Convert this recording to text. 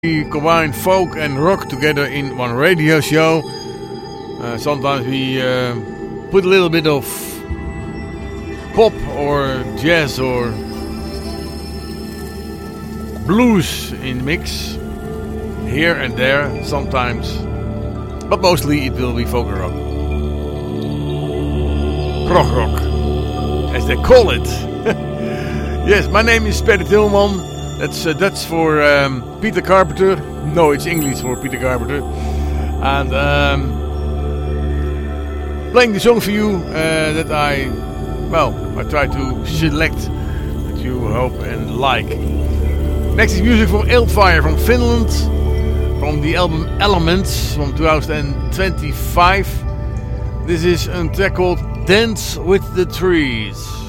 We combine folk and rock together in one radio show. Sometimes we put a little bit of pop or jazz or blues in the mix, here and there sometimes, but mostly it will be folk and rock. Krog rock, as they call it. Yes, my name is Peter Tilman. That's Dutch for Peter Carpenter. No, it's English for Peter Carpenter. And playing the song for you that I try to select that you hope and like. Next is music from Eldfire from Finland, from the album Elements from 2025. This is a track called Dance with the Trees.